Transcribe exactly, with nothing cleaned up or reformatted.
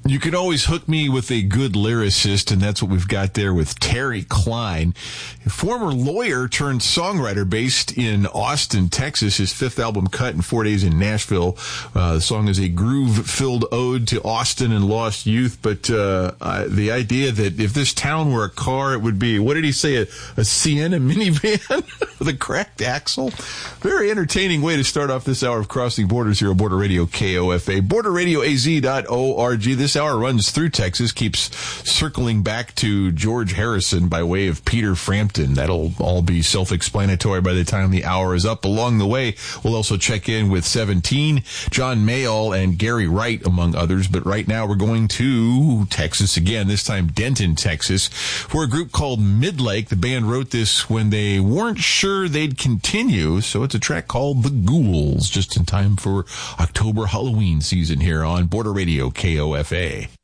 You can always hook me with a good lyricist, and that's what we've got there with Terry Klein, a former lawyer turned songwriter based in Austin, Texas. His fifth album cut in four days in Nashville. Uh, the song is a groove-filled ode to Austin and lost youth, but uh, uh, the idea that if this town were a car, it would be, what did he say, a, a Sienna minivan with a cracked axle? Very entertaining way to start off this hour of Crossing Borders here on Border Radio K O F A. border radio a z dot org. This hour runs through Texas, keeps circling back to George Harrison by way of Peter Frampton. That'll all be self-explanatory by the time the hour is up. Along the way, we'll also check in with seventeen, John Mayall, and Gary Wright, among others. But right now, we're going to Texas again, this time Denton, Texas, for a group called Midlake. The band wrote this when they weren't sure they'd continue, so it's a track called The Ghouls, just in time for October Halloween season here on Border Radio K O F A.